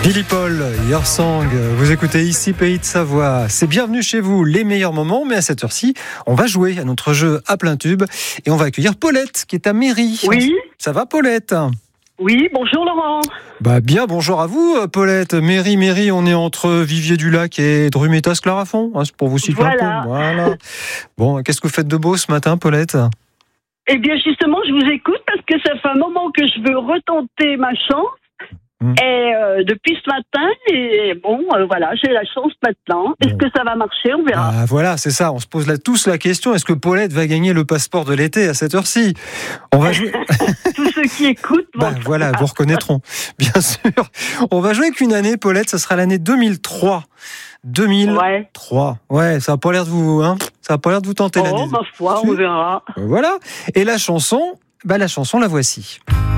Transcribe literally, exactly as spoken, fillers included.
Billy Paul, Your Song, vous écoutez ici Pays de Savoie. C'est bienvenue chez vous, les meilleurs moments, mais à cette heure-ci, on va jouer à notre jeu à plein tube et on va accueillir Paulette qui est à Méry. Oui. Ça va Paulette ? Oui, bonjour Laurent. Bah bien, bonjour à vous Paulette. Méry, Méry, on est entre Vivier-du-Lac et Drumétas-Clarafond, hein, c'est pour vous situer voilà. un peu. Voilà. Bon, qu'est-ce que vous faites de beau ce matin Paulette ? Eh bien justement, je vous écoute parce que ça fait un moment que je veux retenter ma chance. Mmh. Et euh, depuis ce matin, et bon, euh, voilà, j'ai la chance maintenant. Est-ce bon. que ça va marcher ? On verra. Ah, voilà, c'est ça. On se pose là tous la question, est-ce que Paulette va gagner le passeport de l'été à cette heure-ci ? On va jouer. Tous ceux qui écoutent. Bon. Ben, voilà, vous reconnaîtront, bien sûr. On va jouer avec une année, Paulette. Ce sera l'année deux mille trois. deux mille trois. Ouais, ouais, ça a pas l'air de vous, hein Ça a pas l'air de vous tenter oh, l'année. Oh, ma foi, on verra. Voilà. Et la chanson, bah la chanson, la voici.